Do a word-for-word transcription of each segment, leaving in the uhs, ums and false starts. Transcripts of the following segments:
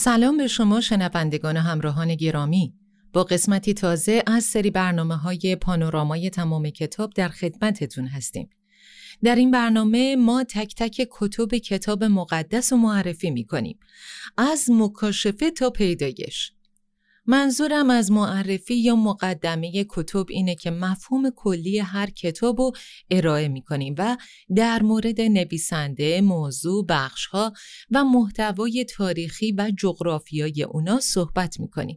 سلام به شما شنوندگان و همراهان گرامی. با قسمتی تازه از سری برنامه‌های پانورامای تمام کتاب در خدمتتون هستیم. در این برنامه ما تک تک کتب کتاب مقدس رو معرفی می‌کنیم، از مکاشفه تا پیدایش. منظورم از معرفی یا مقدمه کتب اینه که مفهوم کلی هر کتاب رو ارائه می‌کنیم و در مورد نویسنده، موضوع، بخش‌ها و محتوای تاریخی و جغرافیایی اونا صحبت می‌کنیم.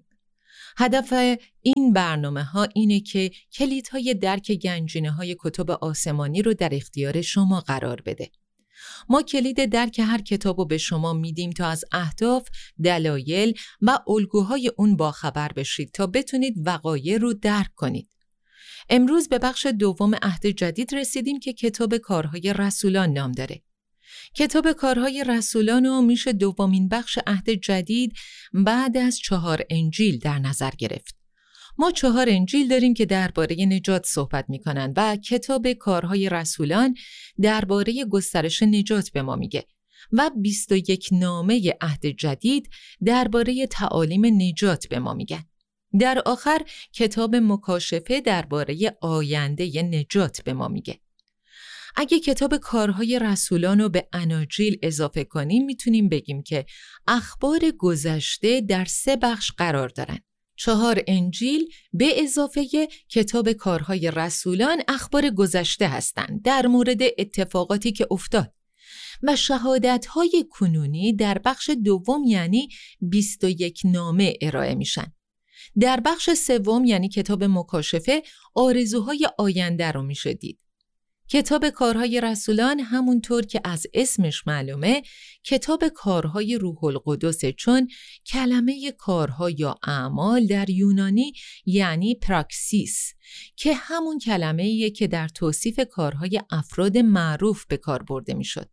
هدف این برنامه‌ها اینه که کلیدهای درک گنجینه‌های کتب آسمانی رو در اختیار شما قرار بده. ما کلید درک هر کتاب رو به شما میدیم تا از اهداف، دلایل و الگوهای اون باخبر بشید تا بتونید وقایع رو درک کنید. امروز به بخش دوم عهد جدید رسیدیم که کتاب کارهای رسولان نام داره. کتاب کارهای رسولان رو میشه دومین بخش عهد جدید بعد از چهار انجیل در نظر گرفت. ما چهار انجیل داریم که درباره نجات صحبت میکنن و کتاب کارهای رسولان درباره گسترش نجات به ما میگه و بیست و یک نامه عهد جدید درباره تعالیم نجات به ما میگن. در آخر کتاب مکاشفه درباره آینده نجات به ما میگه. اگه کتاب کارهای رسولان رو به اناجیل اضافه کنیم میتونیم بگیم که اخبار گذشته در سه بخش قرار دارن. چهار انجیل به اضافه کتاب کارهای رسولان اخبار گذشته هستند در مورد اتفاقاتی که افتاد و شهادت‌های کنونی در بخش دوم یعنی بیست و یک نامه ارائه میشن. در بخش سوم یعنی کتاب مکاشفه آرزوهای آینده رو میشه دید. کتاب کارهای رسولان همونطور که از اسمش معلومه کتاب کارهای روح القدس، چون کلمه کارها یا اعمال در یونانی یعنی پراکسیس که همون کلمه‌ایه که در توصیف کارهای افراد معروف به کار برده میشد.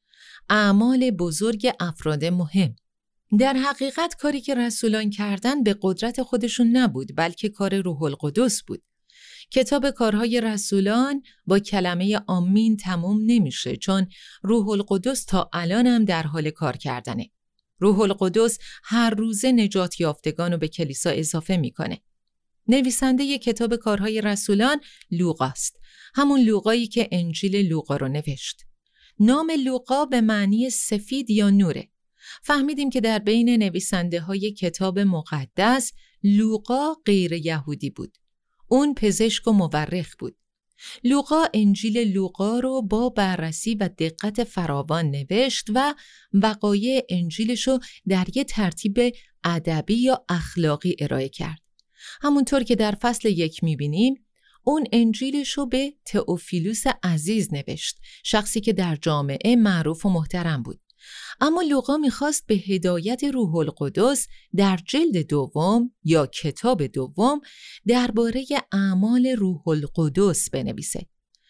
اعمال بزرگ افراد مهم. در حقیقت کاری که رسولان کردن به قدرت خودشون نبود بلکه کار روح القدس بود. کتاب کارهای رسولان با کلمه آمین تموم نمیشه چون روح القدس تا الان هم در حال کار کردنه. روح القدس هر روزه نجات یافتگان رو به کلیسا اضافه میکنه. نویسنده ی کتاب کارهای رسولان لوقاست، همون لوقایی که انجیل لوقا رو نوشت. نام لوقا به معنی سفید یا نوره. فهمیدیم که در بین نویسنده های کتاب مقدس لوقا غیر یهودی بود. اون پزشک و مورخ بود. لوقا انجیل لوقا رو با بررسی و دقت فراوان نوشت و وقایع انجیلشو در یه ترتیب ادبی یا اخلاقی ارائه کرد. همونطور که در فصل یک میبینیم، اون انجیلشو به تئوفیلوس عزیز نوشت، شخصی که در جامعه معروف و محترم بود. اما لوقا میخواست به هدایت روح القدس در جلد دوم یا کتاب دوم درباره اعمال روح القدس بنویسه.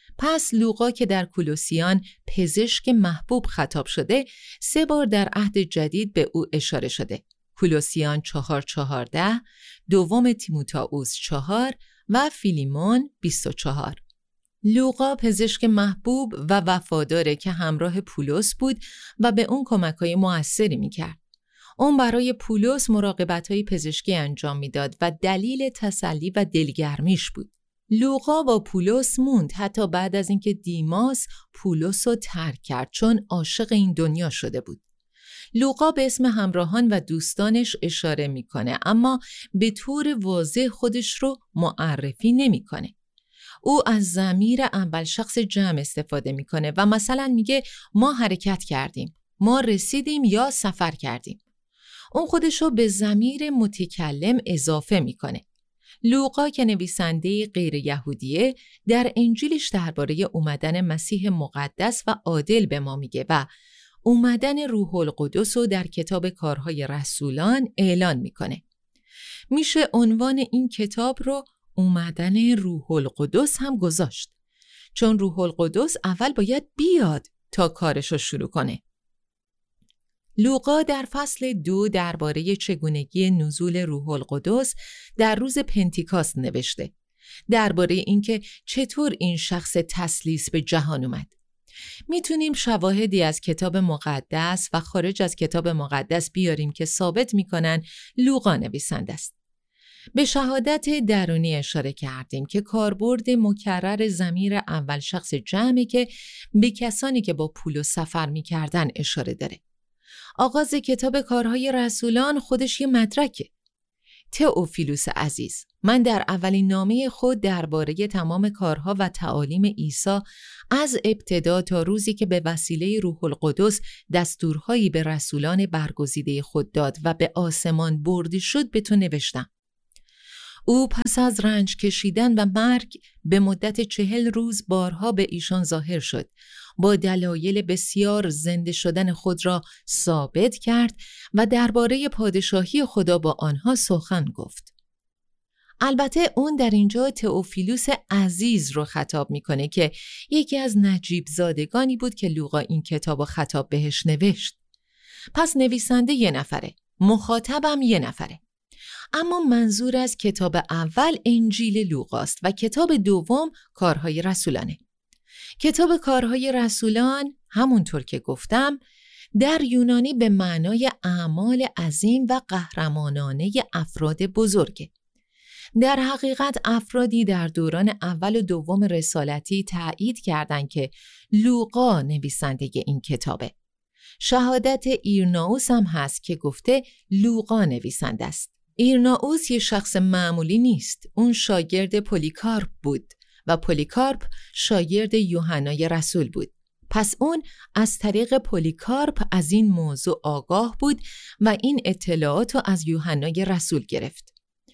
پس لوقا که در کولوسیان پزشک محبوب خطاب شده، سه بار در عهد جدید به او اشاره شده. کولوسیان چهار چهارده، دوم تیموتائوس چهار و فیلیمون بیست و چهار. لوقا پزشک محبوب و وفاداره که همراه پولس بود و به اون کمک‌های موثری می‌کرد. اون برای پولس مراقبت‌های پزشکی انجام میداد و دلیل تسلی و دلگرمیش بود. لوقا با پولس موند حتی بعد از اینکه دیماس پولس رو ترک کرد چون عاشق این دنیا شده بود. لوقا به اسم همراهان و دوستانش اشاره میکنه اما به طور واضح خودش رو معرفی نمیکنه. او از ضمیر اول شخص جمع استفاده میکنه و مثلا میگه ما حرکت کردیم، ما رسیدیم یا سفر کردیم. اون خودشو به ضمیر متکلم اضافه میکنه. لوقا که نویسنده غیر یهودیه در انجیلش درباره اومدن مسیح مقدس و عادل به ما میگه و اومدن روح القدس رو در کتاب کارهای رسولان اعلان میکنه. میشه عنوان این کتاب رو اومدن روح القدس هم گذاشت، چون روح القدس اول باید بیاد تا کارش رو شروع کنه. لوقا در فصل دو درباره چگونگی نزول روح القدس در روز پنتیکاست نوشته، درباره اینکه چطور این شخص تثلیث به جهان اومد. میتونیم شواهدی از کتاب مقدس و خارج از کتاب مقدس بیاریم که ثابت میکنن لوقا نویسنده است. به شهادت درونی اشاره کردیم که کاربرد مکرر ضمیر اول شخص جمعی که به کسانی که با پول و سفر میکردن اشاره داره. آغاز کتاب کارهای رسولان خودش یه مدرکه. تئوفیلوس عزیز، من در اولین نامه خود درباره تمام کارها و تعالیم عیسی از ابتدا تا روزی که به وسیله روح القدس دستورهایی به رسولان برگزیده خود داد و به آسمان برده شد به تو نوشتم. او پس از رنج کشیدن و مرگ به مدت چهل روز بارها به ایشان ظاهر شد، با دلایل بسیار زنده شدن خود را ثابت کرد و درباره پادشاهی خدا با آنها سخن گفت. البته اون در اینجا تئوفیلوس عزیز رو خطاب میکنه که یکی از نجیب زادگانی بود که لوقا این کتاب رو خطاب بهش نوشت. پس نویسنده یه نفره، مخاطبم یه نفره. اما منظور از کتاب اول انجیل لوقاست و کتاب دوم کارهای رسولانه. کتاب کارهای رسولان همونطور که گفتم در یونانی به معنای اعمال عظیم و قهرمانانه افراد بزرگه. در حقیقت افرادی در دوران اول و دوم رسالتی تایید کردند که لوقا نویسنده این کتابه. شهادت ایرناوس هم هست که گفته لوقا نویسنده است. ایرناوس یه شخص معمولی نیست. اون شاگرد پولیکارپ بود و پولیکارپ شاگرد یوحنای رسول بود. پس اون از طریق پولیکارپ از این موضوع آگاه بود و این اطلاعات رو از یوحنای رسول گرفت.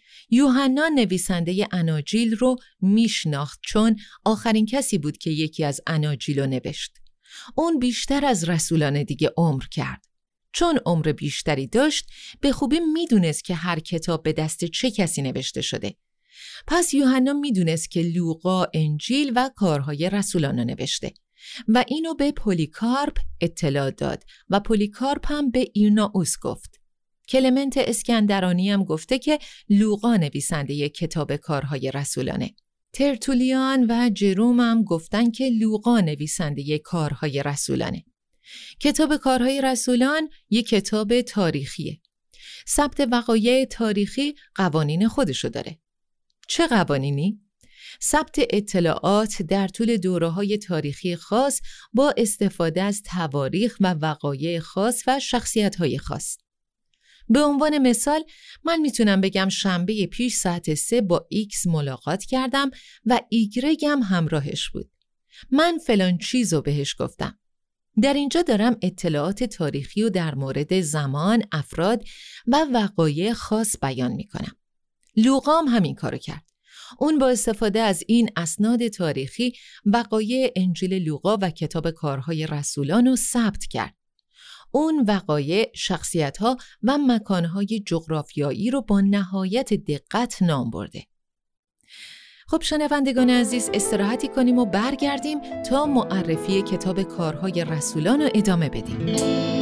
یوحنا نویسنده اناجیل رو میشناخت چون آخرین کسی بود که یکی از اناجیل رو نوشت. اون بیشتر از رسولان دیگه عمر کرد. چون عمر بیشتری داشت به خوبی میدونست که هر کتاب به دست چه کسی نوشته شده. پس یوحنا میدونست که لوقا انجیل و کارهای رسولان رو نوشته و اینو به پولیکارپ اطلاع داد و پولیکارپ هم به ایرناوس گفت. کلمنت اسکندرانی هم گفته که لوقا نویسنده کتاب کارهای رسولانه. ترتولیان و جروم هم گفتن که لوقا نویسنده کارهای رسولانه. کتاب کارهای رسولان یک کتاب تاریخیه. ثبت وقایع تاریخی قوانین خودشو داره. چه قوانینی؟ ثبت اطلاعات در طول دوره‌های تاریخی خاص با استفاده از تواریخ و وقایع خاص و شخصیت‌های خاص. به عنوان مثال من میتونم بگم شنبه پیش ساعت سه با ایکس ملاقات کردم و ایگرگ هم همراهش بود. من فلان چیزو بهش گفتم. در اینجا دارم اطلاعات تاریخی رو در مورد زمان، افراد و وقایع خاص بیان میکنم. لوقا هم همین کارو کرد. اون با استفاده از این اسناد تاریخی وقایع انجیل لوقا و کتاب کارهای رسولان رو ثبت کرد. اون وقایع، شخصیت‌ها و مکان‌های جغرافیایی رو با نهایت دقت نام برده. خب شنوندگان عزیز، استراحتی کنیم و برگردیم تا معرفی کتاب کارهای رسولان رو ادامه بدیم.